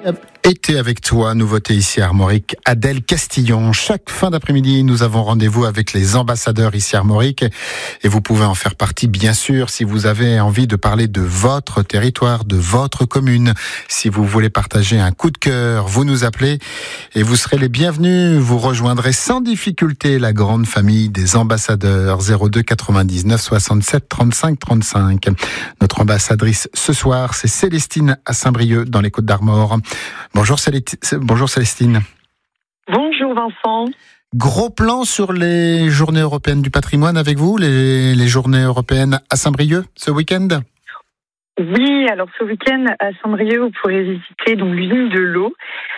Été avec toi, nouveauté ici à Armorique, Adèle Castillon. Chaque fin d'après-midi, nous avons rendez-vous avec les ambassadeurs ici à Armorique et vous pouvez en faire partie, bien sûr, si vous avez envie de parler de votre territoire, de votre commune. Si vous voulez partager un coup de cœur, vous nous appelez et vous serez les bienvenus. Vous rejoindrez sans difficulté la grande famille des ambassadeurs 02 99 67 35 35. Notre ambassadrice ce soir, c'est Célestine à Saint-Brieuc dans les Côtes-d'Armor. Bonjour Célestine. Bonjour Vincent. Gros plan sur les journées européennes du patrimoine avec vous, les journées européennes à Saint-Brieuc ce week-end ? Oui, alors ce week-end à Saint-Brieuc, vous pourrez visiter donc l'usine de l'eau.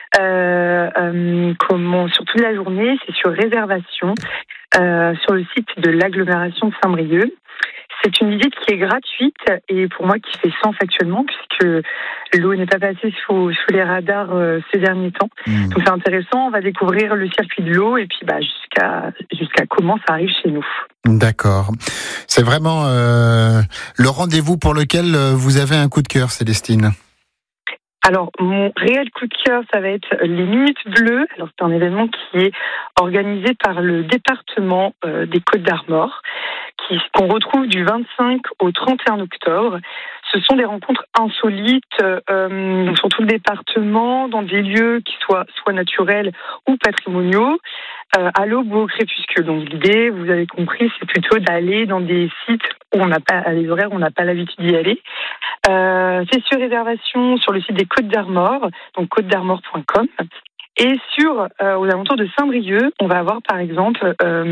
Sur toute la journée, c'est sur réservation sur le site de l'agglomération de Saint-Brieuc. C'est une visite qui est gratuite et pour moi qui fait sens actuellement puisque l'eau n'est pas passée sous les radars ces derniers temps. Donc c'est intéressant, on va découvrir le circuit de l'eau et puis jusqu'à comment ça arrive chez nous. D'accord. C'est vraiment le rendez-vous pour lequel vous avez un coup de cœur, Célestine. Alors, mon réel coup de cœur, ça va être les Minutes Bleues. Alors, c'est un événement qui est organisé par le département des Côtes-d'Armor, qu'on retrouve du 25 au 31 octobre. Ce sont des rencontres insolites sur tout le département, dans des lieux qui soient soit naturels ou patrimoniaux, à l'aube ou au crépuscule. Donc l'idée, vous avez compris, c'est plutôt d'aller dans des sites où on n'a pas, à des horaires où on n'a pas l'habitude d'y aller. C'est sur réservation sur le site des Côtes-d'Armor, donc côtesdarmor.com. Et aux alentours de Saint-Brieuc, on va avoir par exemple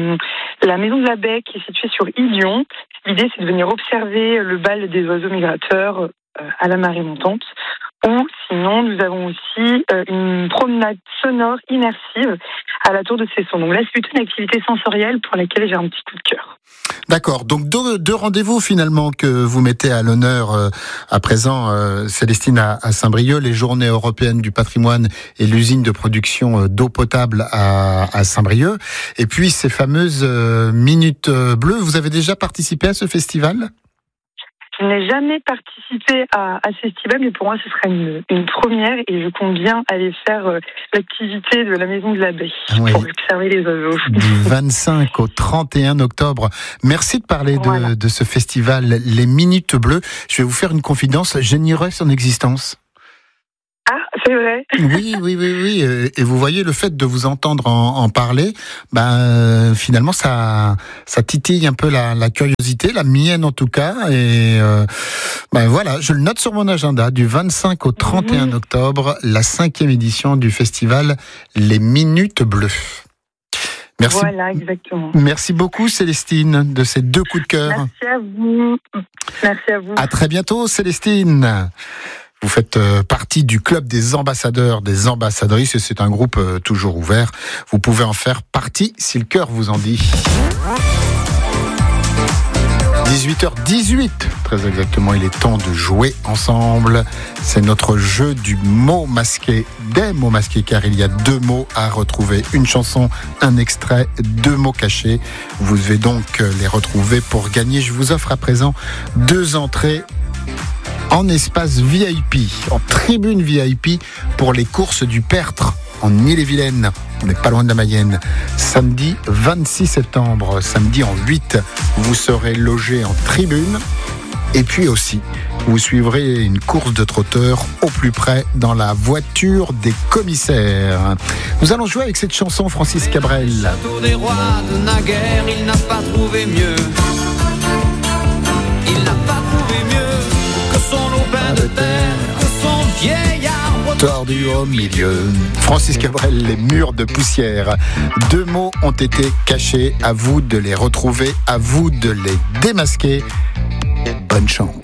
la Maison de la Baie qui est située sur Illion. L'idée, c'est de venir observer le bal des oiseaux migrateurs à la marée montante. Ou sinon, nous avons aussi une promenade sonore immersive à la Tour de Cesson. Donc là, c'est plutôt une activité sensorielle pour laquelle j'ai un petit coup de cœur. D'accord, donc deux rendez-vous finalement que vous mettez à l'honneur à présent, Célestine, à Saint-Brieuc, les journées européennes du patrimoine et l'usine de production d'eau potable à Saint-Brieuc, et puis ces fameuses Minutes Bleues. Vous avez déjà participé à ce festival ? Je n'ai jamais participé à ce festival, mais pour moi, ce sera une première et je compte bien aller faire l'activité de la Maison de la Baie pour observer les oiseaux. Du 25 au 31 octobre. Merci de parler de ce festival, les Minutes Bleues. Je vais vous faire une confidence, j'ignorais son existence. Ah, c'est vrai. Oui. Et vous voyez, le fait de vous entendre en parler, finalement, ça titille un peu la curiosité, la mienne en tout cas. Et voilà, je le note sur mon agenda, du 25 au 31 octobre, la 5e édition du festival Les Minutes Bleues. Merci. Voilà, exactement. Merci beaucoup, Célestine, de ces deux coups de cœur. Merci à vous. À très bientôt, Célestine. Vous faites partie du club des ambassadeurs, des ambassadrices, et c'est un groupe toujours ouvert. Vous pouvez en faire partie si le cœur vous en dit. 18h18, très exactement, il est temps de jouer ensemble. C'est notre jeu du mot masqué, des mots masqués, car il y a deux mots à retrouver. Une chanson, un extrait, deux mots cachés. Vous devez donc les retrouver pour gagner. Je vous offre à présent 2 entrées en espace VIP, en tribune VIP pour les courses du Pertre en Ille-et-Vilaine. On n'est pas loin de la Mayenne. Samedi 26 septembre, samedi en 8, vous serez logé en tribune. Et puis aussi, vous suivrez une course de trotteurs au plus près dans la voiture des commissaires. Nous allons jouer avec cette chanson, Francis Cabrel. Château des rois de naguère, il n'a pas trouvé mieux. Il n'a pas trouvé mieux que son lopin de terre, que son vieil arbre tordu au milieu. Francis Cabrel, les murs de poussière. 2 mots ont été cachés. À vous de les retrouver, à vous de les démasquer. Bonne chance.